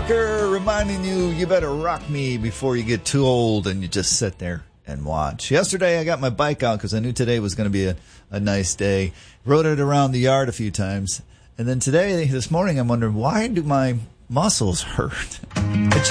Walker reminding you better rock me before you get too old and you just sit there and watch. Yesterday I got my bike out because I knew today was going to be a nice day. Rode it around the yard a few times. And then this morning, I'm wondering, why do my muscles hurt?